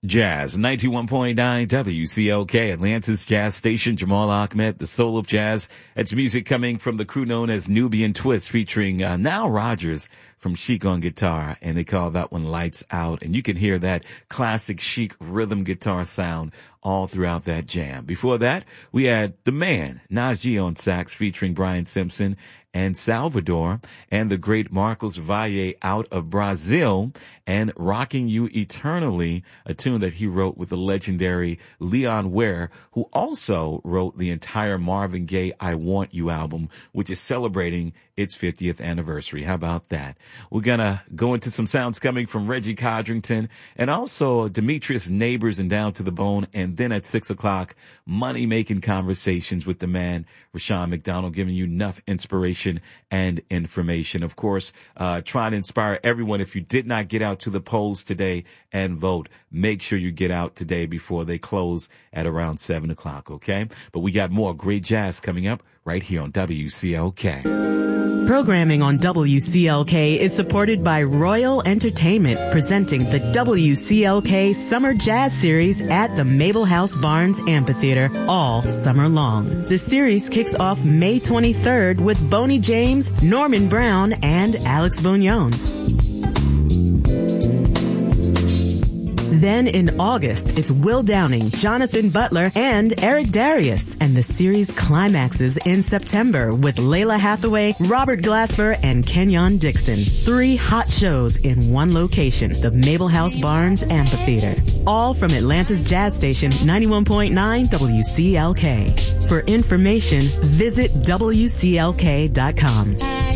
Jazz, 91.9 WCLK, Atlanta's jazz station. Jamal Ahmed, the soul of jazz. It's music coming from the crew known as Nubian Twist, featuring Nile Rodgers from Chic on guitar, and they call that one Lights Out. And you can hear that classic Chic rhythm guitar sound all throughout that jam. Before that, we had the man, Najee on sax, featuring Brian Simpson and Salvador, and the great Marcos Valle out of Brazil, and Rocking You Eternally, a tune that he wrote with the legendary Leon Ware, who also wrote the entire Marvin Gaye I Want You album, which is celebrating its 50th anniversary. How about that? We're gonna go into some sounds coming from Reggie Codrington and also Demetrius Neighbors and Down to the Bone, and then at 6 o'clock, money-making conversations with the man, Rashawn McDonald, giving you enough inspiration and information. Of course, trying to inspire everyone. If you did not get out to the polls today and vote, make sure you get out today before they close at around 7 o'clock, okay? But we got more great jazz coming up right here on WCLK. Programming on WCLK is supported by Royal Entertainment, presenting the WCLK Summer Jazz Series at the Mabel House Barnes Amphitheater all summer long. The series kicks off May 23rd with Boney James, Norman Brown, and Alex Bugnon. Then in August, it's Will Downing, Jonathan Butler, and Eric Darius. And the series climaxes in September with Layla Hathaway, Robert Glasper, and Kenyon Dixon. 3 hot shows in one location, the Mabel House Barnes Amphitheater. All from Atlanta's jazz station, 91.9 WCLK. For information, visit WCLK.com.